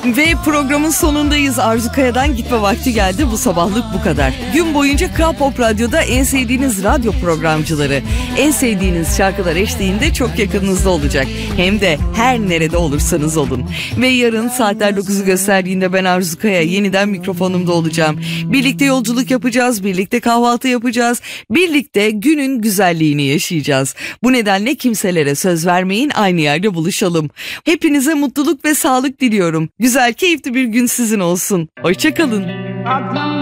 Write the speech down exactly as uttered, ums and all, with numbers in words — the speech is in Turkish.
Ve programın sonundayız. Arzu Kaya'dan gitme vakti geldi. Bu sabahlık bu kadar. Gün boyunca Kral Pop Radyo'da en sevdiğiniz radyo programcıları, en sevdiğiniz şarkılar eşliğinde çok yakınınızda olacak. Hem de her nerede olursanız olun. Ve yarın saatler dokuzu gösterdiğinde ben Arzu Kaya yeniden mikrofonumda olacağım. Birlikte yolculuk yapacağız, birlikte kahvaltı yapacağız, birlikte günün güzelliğini yaşayacağız. Bu nedenle kimselere söz vermeyin, aynı yerde buluşalım. Hepinize mutluluk ve sağlık diliyorum. Güzel, keyifli bir gün sizin olsun. Hoşça kalın.